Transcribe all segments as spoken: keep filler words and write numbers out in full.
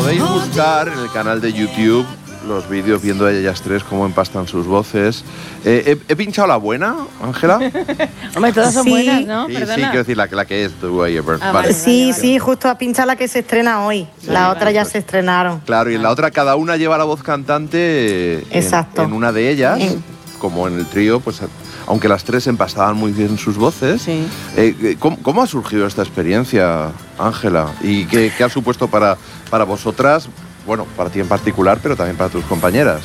Podéis buscar en el canal de YouTube los vídeos viendo a ellas tres cómo empastan sus voces. Eh, ¿he, ¿He pinchado la buena, Ángela? Hombre, todas son sí. buenas, ¿no? Sí, Perdona. sí, quiero decir la, la que es The Way Ever. Ah, vale. vale. Sí, sí, justo a pinchar la que se estrena hoy. Sí, la vale. otra ya se estrenaron. Claro, y en la otra cada una lleva la voz cantante en, Exacto. en una de ellas, En- como en el trío, pues aunque las tres empastaban muy bien sus voces. Sí. Eh, ¿cómo, ¿Cómo ha surgido esta experiencia, Ángela? ¿Y qué, qué ha supuesto para, para vosotras? Bueno, para ti en particular, pero también para tus compañeras.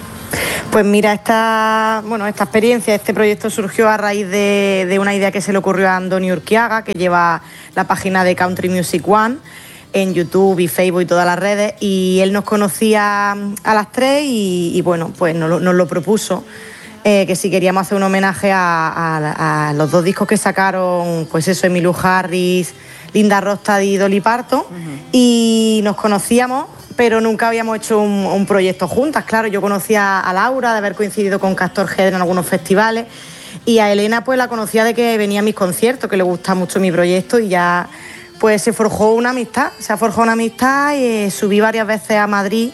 Pues mira, esta, bueno, esta experiencia, este proyecto surgió a raíz de, de una idea que se le ocurrió a Andoni Urquiaga, que lleva la página de Country Music One en YouTube y Facebook y todas las redes, y él nos conocía a las tres y, y bueno, pues nos lo, nos lo propuso, eh, que si queríamos hacer un homenaje a, a, a los dos discos que sacaron, pues eso, Emmylou Harris, Linda Ronstadt y Dolly Parton, uh-huh. Y nos conocíamos, pero nunca habíamos hecho un, un proyecto juntas. Claro, yo conocía a Laura de haber coincidido con Castor Head en algunos festivales, y a Elena pues la conocía de que venía a mis conciertos, que le gusta mucho mi proyecto, y ya pues se forjó una amistad, se ha forjado una amistad y eh, subí varias veces a Madrid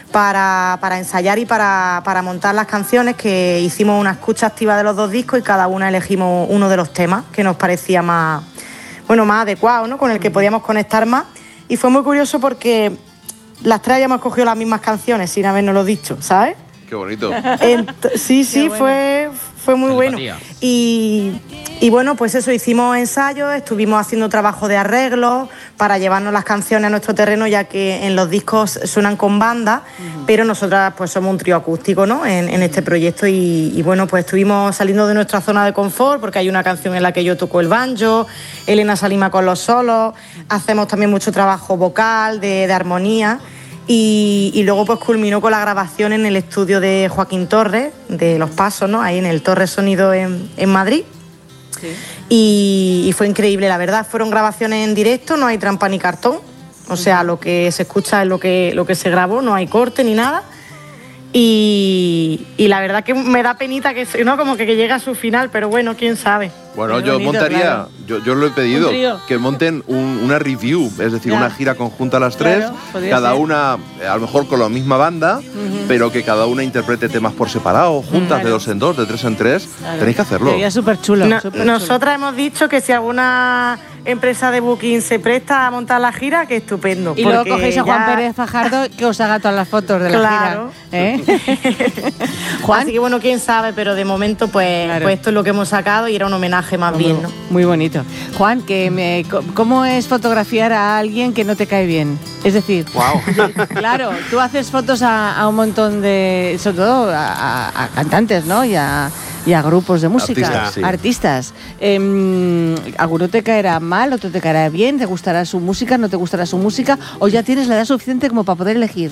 para, para ensayar y para, para montar las canciones, que hicimos una escucha activa de los dos discos y cada una elegimos uno de los temas que nos parecía más, bueno, más adecuado, ¿no? Con el que podíamos conectar más, y fue muy curioso porque las tres habíamos escogido las mismas canciones sin habernoslo dicho, ¿sabes? Qué bonito. Ent- sí, sí, bueno. fue, fue muy bueno. Y, y bueno, pues eso, hicimos ensayos, estuvimos haciendo trabajo de arreglo para llevarnos las canciones a nuestro terreno, ya que en los discos suenan con banda, uh-huh. Pero nosotras pues somos un trío acústico, ¿no? En, en este proyecto, y, y bueno, pues estuvimos saliendo de nuestra zona de confort, porque hay una canción en la que yo toco el banjo, Elena se anima con los solos, hacemos también mucho trabajo vocal, de, de armonía. Y, y luego pues culminó con la grabación en el estudio de Joaquín Torres, de Los Pasos, ¿no? Ahí en el Torres Sonido en, en Madrid. Sí. Y, y fue increíble, la verdad. Fueron grabaciones en directo, no hay trampa ni cartón. O sea, lo que se escucha es lo que, lo que se grabó, no hay corte ni nada. Y, y la verdad que me da penita que, ¿no? Como que, que llegue a su final, pero bueno, quién sabe. Bueno, Muy yo bonito, montaría, claro. yo, yo lo he pedido, que monten un, una review, es decir, Ya. una gira conjunta a las tres, Claro, cada ser. una, eh, a lo mejor con la misma banda, Uh-huh. pero que cada una interprete temas por separado, juntas, Claro. de dos en dos, de tres en tres. Claro. Tenéis que hacerlo. Sería súper chulo. No, nosotras hemos dicho que si alguna empresa de booking se presta a montar la gira, que estupendo. Y luego porque cogéis a Juan ya- Pérez Fajardo que os haga todas las fotos de la Claro. gira. ¿Eh? Juan, Así que bueno, quién sabe, pero de momento pues, Claro. pues esto es lo que hemos sacado y era un homenaje más bien, ¿no? muy bonito. Juan, que me, ¿cómo es fotografiar a alguien que no te cae bien? Es decir, Wow. claro, tú haces fotos a, a un montón de, sobre todo a, a- a cantantes, ¿no? Y a, y a grupos de música, Artistas, sí. artistas. Eh, ¿Alguno te caerá mal, otro te caerá bien? ¿Te gustará su música, no te gustará su música? ¿O ya tienes la edad suficiente como para poder elegir?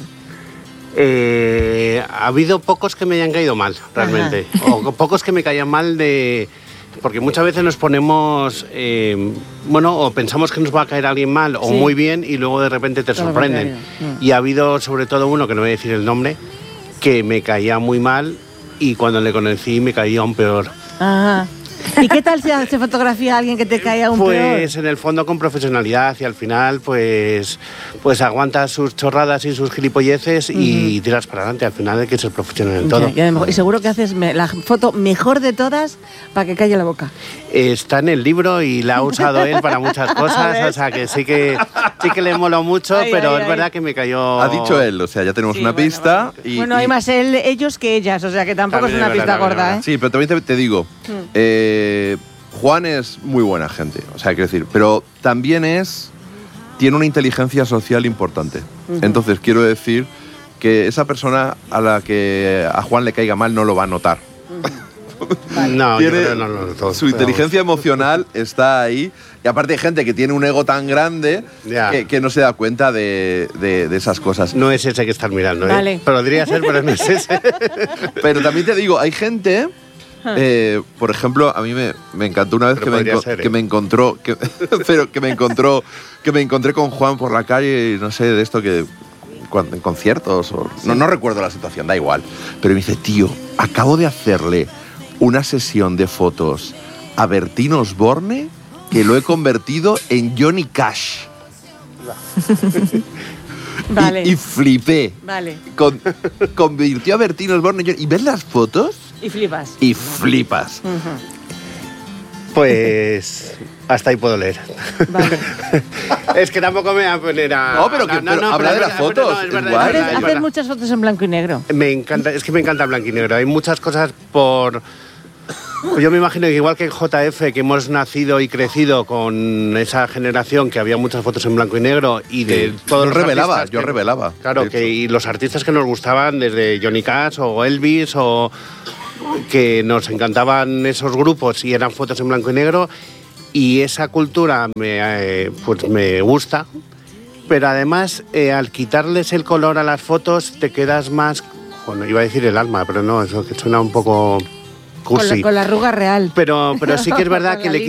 Eh, ha habido pocos que me hayan caído mal, realmente. O pocos que me caían mal de... Porque muchas veces nos ponemos, eh, bueno, o pensamos que nos va a caer alguien mal o Sí. muy bien y luego de repente te Todo lo sorprenden. contrario. Mm. Y ha habido sobre todo uno, que no voy a decir el nombre, que me caía muy mal y cuando le conocí me caía aún peor. Ajá. ¿Y qué tal se, se fotografía a alguien que te cae aún Pues peor? en el fondo con profesionalidad y al final pues, pues aguantas sus chorradas y sus gilipolleces y tiras para adelante. Al final hay que ser profesional en todo. Ya, y, a lo mejor- y seguro que haces me- la foto mejor de todas para que calle la boca. Está en el libro y la ha usado él para muchas cosas, o sea que sí que sí que le moló mucho, Ay, pero ay, es ay. verdad que me cayó... Ha dicho él, o sea, ya tenemos Sí, una bueno, pista. Y, bueno, hay y- más él, ellos que ellas, o sea que tampoco También es una es verdad, pista también es gorda, ¿eh? verdad. Sí, pero también te, te digo, eh, Juan es muy buena gente, o sea, quiero decir, pero también es, tiene una inteligencia social importante. Entonces, quiero decir que esa persona a la que a Juan le caiga mal no lo va a notar. No, yo Tiene- creo que no, no, no, todo, su inteligencia emocional está ahí. Y aparte hay gente que tiene un ego tan grande Ya. que, que no se da cuenta de, de- de esas cosas. No es ese que estás mirando, ¿eh? Vale. Podría ser, pero no es ese. Pero también te digo, hay gente... eh, por ejemplo, a mí me, me encantó una vez Pero que me, podría enco- ser, ¿eh? que me encontró, que, pero que me encontró, que me encontré con Juan por la calle y no sé de esto que cuando, en conciertos o, no, no recuerdo la situación, da igual. Pero me dice, tío, acabo de hacerle una sesión de fotos a Bertín Osborne que lo he convertido en Johnny Cash. Vale. Y, y flipé. Vale. Con, convirtió a Bertín Osborne en Johnny. Y ves las fotos Y flipas. y flipas. Ujú. Pues hasta ahí puedo leer. Vale. Es que tampoco me voy a poner a... No, pero que- pero habla de es las verdad, fotos, no, es es verdad, guay. es verdad, Haces, es haces verdad. muchas fotos en blanco y negro. Me encanta, es que me encanta blanco y negro. Hay muchas cosas por... Yo me imagino que igual que en J F, que hemos nacido y crecido con esa generación que había muchas fotos en blanco y negro y de Sí. todos Yo los revelaba, artistas yo que- revelaba, Claro, de que hecho. y los artistas que nos gustaban desde Johnny Cash o Elvis o que nos encantaban esos grupos y eran fotos en blanco y negro y esa cultura me, eh, pues me gusta, pero además eh, al quitarles el color a las fotos te quedas más, bueno, iba a decir el alma, pero no, eso que suena un poco Con la, cursi. con la arruga real. Pero, pero sí que es verdad Con que la le línea.